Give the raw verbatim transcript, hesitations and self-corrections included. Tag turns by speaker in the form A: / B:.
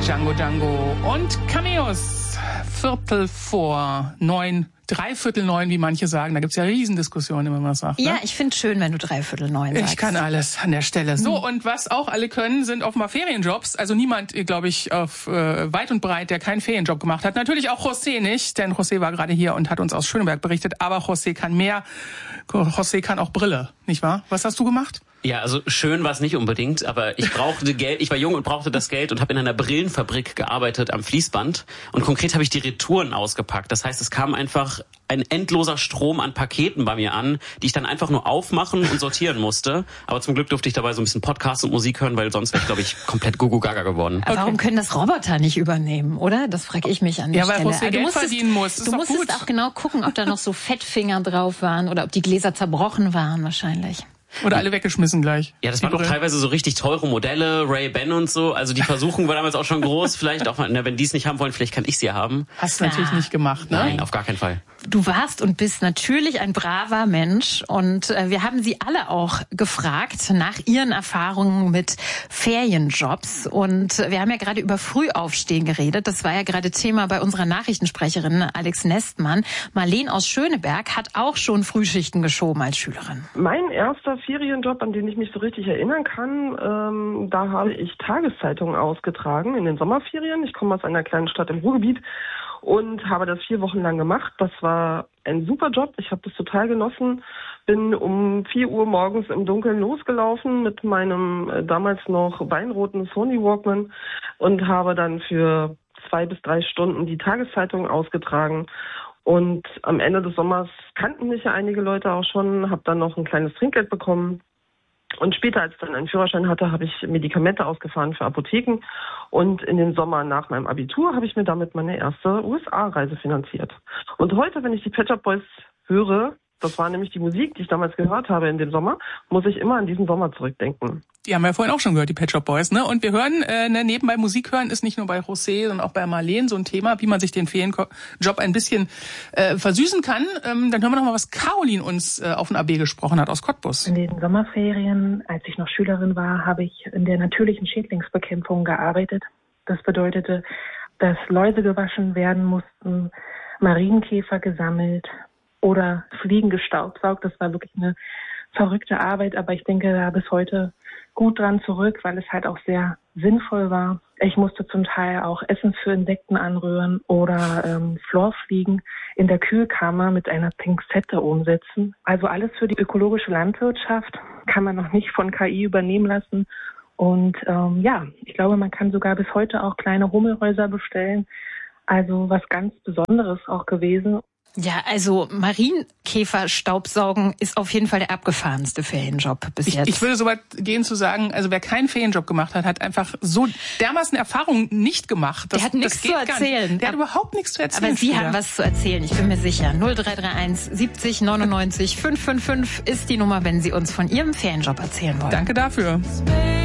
A: Django Django und Cameos. Viertel vor neun, dreiviertel neun, wie manche sagen. Da gibt's ja Riesendiskussionen, wenn man das sagt.
B: Ja,
A: ne?
B: Ich finde es schön, wenn du dreiviertel neun sagst.
A: Ich kann alles an der Stelle. So, und was auch alle können, sind offenbar Ferienjobs. Also niemand, glaube ich, auf äh, weit und breit, der keinen Ferienjob gemacht hat. Natürlich auch José nicht, denn José war gerade hier und hat uns aus Schöneberg berichtet. Aber José kann mehr. José kann auch Brille, nicht wahr? Was hast du gemacht?
C: Ja, also schön war es nicht unbedingt, aber ich brauchte Geld. Ich war jung und brauchte das Geld und habe in einer Brillenfabrik gearbeitet am Fließband. Und konkret habe ich die Retouren ausgepackt. Das heißt, es kam einfach ein endloser Strom an Paketen bei mir an, die ich dann einfach nur aufmachen und sortieren musste. Aber zum Glück durfte ich dabei so ein bisschen Podcast und Musik hören, weil sonst wäre ich, glaube ich, komplett Gugu-Gaga geworden.
B: Aber warum können das Roboter nicht übernehmen, oder? Das frage ich mich an der
A: ja,
B: Stelle.
A: Ja, weil José Geld musstest, verdienen muss.
B: Du musstest gut. auch genau gucken, ob da noch so Fettfinger drauf waren oder ob die Gläser zerbrochen waren wahrscheinlich.
A: Oder alle weggeschmissen gleich.
C: Ja, das waren doch teilweise so richtig teure Modelle, Ray-Ban und so. Also die Versuchung war damals auch schon groß. Vielleicht auch mal, na, wenn die es nicht haben wollen, vielleicht kann ich sie haben.
A: Hast du ja. natürlich nicht gemacht, ne?
C: Nein, auf gar keinen Fall.
B: Du warst und bist natürlich ein braver Mensch. Und äh, wir haben Sie alle auch gefragt nach Ihren Erfahrungen mit Ferienjobs. Und wir haben ja gerade über Frühaufstehen geredet. Das war ja gerade Thema bei unserer Nachrichtensprecherin Alex Nestmann. Marlene aus Schöneberg hat auch schon Frühschichten geschoben als Schülerin.
D: Mein erster Ferienjob, an den ich mich so richtig erinnern kann, ähm, da habe ich Tageszeitungen ausgetragen in den Sommerferien. Ich komme aus einer kleinen Stadt im Ruhrgebiet und habe das vier Wochen lang gemacht. Das war ein super Job. Ich habe das total genossen. Bin um vier Uhr morgens im Dunkeln losgelaufen mit meinem äh, damals noch weinroten Sony Walkman und habe dann für zwei bis drei Stunden die Tageszeitung ausgetragen. Und am Ende des Sommers kannten mich ja einige Leute auch schon, habe dann noch ein kleines Trinkgeld bekommen. Und später, als ich dann einen Führerschein hatte, habe ich Medikamente ausgefahren für Apotheken. Und in den Sommer nach meinem Abitur habe ich mir damit meine erste U S A-Reise finanziert. Und heute, wenn ich die Pet Shop Boys höre, das war nämlich die Musik, die ich damals gehört habe in dem Sommer, muss ich immer an diesen Sommer zurückdenken.
A: Die haben wir ja vorhin auch schon gehört, die Pet Shop Boys, ne? Und wir hören, äh, ne, nebenbei Musik hören ist nicht nur bei José, sondern auch bei Marlene so ein Thema, wie man sich den Ferienjob ein bisschen äh, versüßen kann. Ähm, dann hören wir noch mal, was Caroline uns äh, auf den A B gesprochen hat aus Cottbus.
E: In den Sommerferien, als ich noch Schülerin war, habe ich in der natürlichen Schädlingsbekämpfung gearbeitet. Das bedeutete, dass Läuse gewaschen werden mussten, Marienkäfer gesammelt oder Fliegen gestaubsaugt. Das war wirklich eine verrückte Arbeit, aber ich denke da bis heute gut dran zurück, weil es halt auch sehr sinnvoll war. Ich musste zum Teil auch Essen für Insekten anrühren oder ähm, Florfliegen in der Kühlkammer mit einer Pinzette umsetzen. Also alles für die ökologische Landwirtschaft kann man noch nicht von K I übernehmen lassen. Und ähm, ja, ich glaube, man kann sogar bis heute auch kleine Hummelhäuser bestellen. Also was ganz Besonderes auch gewesen.
B: Ja, also Marienkäfer-Staubsaugen ist auf jeden Fall der abgefahrenste Ferienjob bis jetzt.
A: Ich, ich würde so weit gehen zu sagen, also wer keinen Ferienjob gemacht hat, hat einfach so dermaßen Erfahrungen nicht gemacht. Das,
B: der hat nichts zu erzählen.
A: Der hat überhaupt nichts zu erzählen.
B: Aber Sie Spieler. haben was zu erzählen, ich bin mir sicher. null drei drei eins siebzig neunundneunzig fünf fünf fünf ist die Nummer, wenn Sie uns von Ihrem Ferienjob erzählen wollen.
A: Danke dafür.